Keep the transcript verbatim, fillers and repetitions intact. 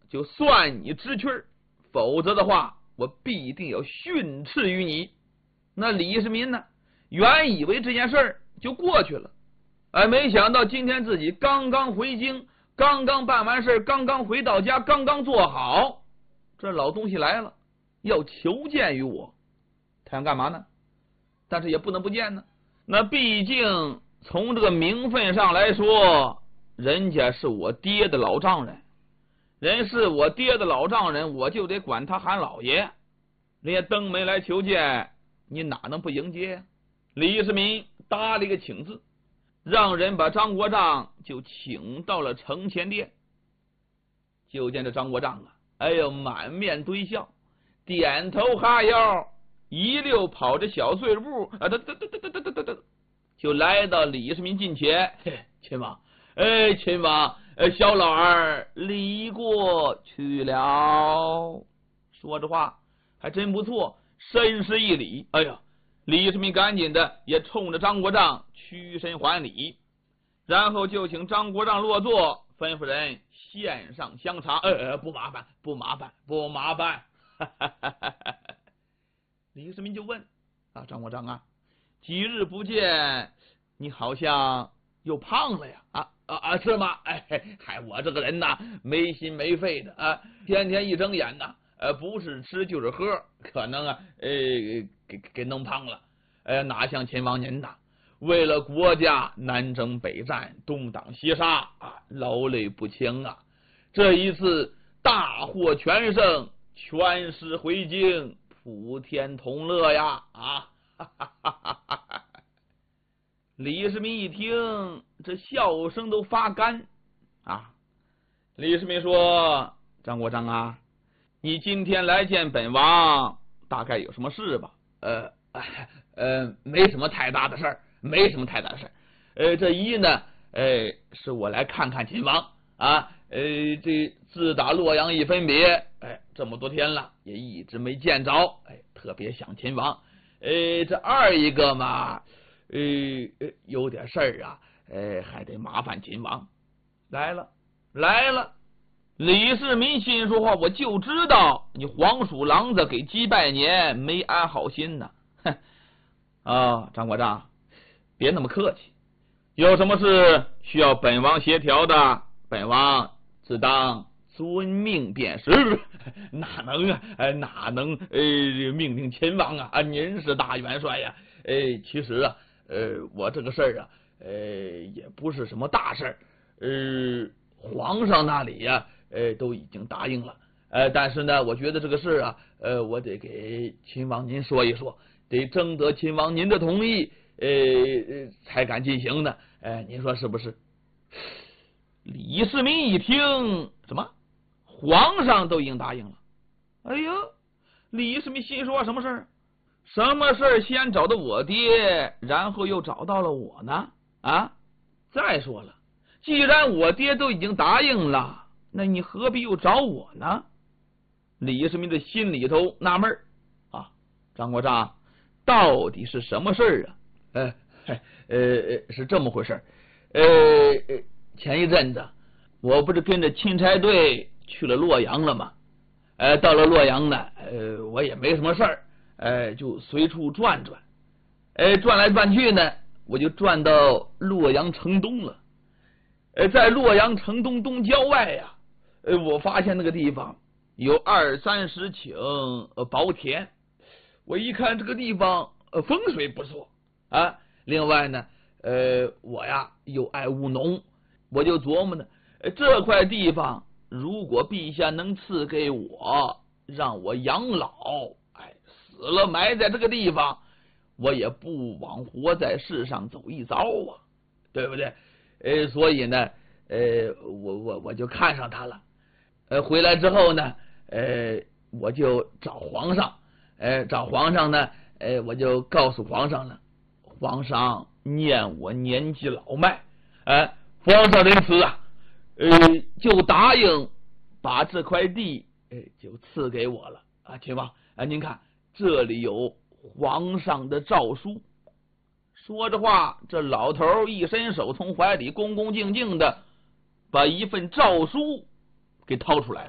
就算你知趣儿，否则的话我必定要训斥于你。那李世民呢，原以为这件事儿就过去了，哎，没想到今天自己刚刚回京，刚刚办完事，刚刚回到家，刚刚做好，这老东西来了，要求见于我。他想干嘛呢？但是也不能不见呢。那毕竟从这个名分上来说，人家是我爹的老丈人，人是我爹的老丈人，我就得管他喊老爷。人家登门来求见，你哪能不迎接？李世民搭了一个请字，让人把张国丈就请到了承乾殿。就见这张国丈啊，哎呦，满面堆笑，点头哈腰，一溜跑着小碎步啊，哒哒哒哒哒哒哒，就来到李世民近前。嘿，亲王，哎，亲王，呃，小老儿离过去了。说着话还真不错，深施一礼。哎呀，李世民赶紧的也冲着张国丈屈身还礼，然后就请张国丈落座，吩咐人献上香茶。呃，不麻烦，不麻烦，不麻烦。李世民就问啊，张国丈啊，几日不见，你好像又胖了呀？啊啊啊，是吗？哎，嗨，我这个人呐，没心没肺的啊，天天一睁眼呐，呃，不是吃就是喝，可能啊，呃，给给弄胖了。呃，哪像秦王您呐，为了国家南征北战，东挡西杀啊，劳累不轻啊。这一次大获全胜，全师回京，普天同乐呀！啊，哈哈哈哈哈哈！李世民一听，这笑声都发干啊。李世民说：“张国丈啊，你今天来见本王，大概有什么事吧？”呃呃，没什么太大的事儿，没什么太大的事儿。呃，这一呢，呃，是我来看看秦王啊。呃，这自打洛阳一分别，哎，这么多天了，也一直没见着，哎，特别想秦王。呃，这二一个嘛，呃，有点事儿啊，呃，还得麻烦秦王。来了，来了。李世民心说话，我就知道你黄鼠狼子给鸡拜年，没安好心呢。哼，啊，张国丈，别那么客气，有什么事需要本王协调的，本王自当遵命便是。哪能啊，哪能呃命令秦王啊？啊，您是大元帅呀。呃，其实啊，呃，我这个事儿啊，呃，也不是什么大事儿。呃，皇上那里呀、啊，呃，都已经答应了。呃，但是呢，我觉得这个事啊，呃，我得给秦王您说一说，得征得秦王您的同意，呃，才敢进行的。呃，您说是不是？李世民一听，什么？皇上都已经答应了。哎呦，李世民心说什么事儿？什么事儿先找到我爹，然后又找到了我呢？啊！再说了，既然我爹都已经答应了，那你何必又找我呢？李世民的心里头纳闷儿啊，张国丈到底是什么事儿啊？呃呃，是这么回事儿。呃，前一阵子我不是跟着钦差队去了洛阳了吗？呃，到了洛阳呢，呃，我也没什么事儿，呃，就随处转转。呃，转来转去呢，我就转到洛阳城东了。呃，在洛阳城东东郊外呀、啊，呃，我发现那个地方有二三十顷呃薄田。我一看这个地方呃风水不错啊，另外呢，呃，我呀又爱务农，我就琢磨呢，呃，这块地方如果陛下能赐给我，让我养老，哎，死了埋在这个地方，我也不枉活在世上走一遭啊，对不对？呃，所以呢，呃，我我我就看上他了。呃，回来之后呢，呃，我就找皇上，呃，找皇上呢，呃，我就告诉皇上了。皇上念我年纪老迈，呃，皇上仁慈啊，呃，就答应把这块地，呃，就赐给我了啊，秦王啊，您看这里有皇上的诏书。说着话，这老头一伸手，从怀里恭恭敬敬的把一份诏书给掏出来了。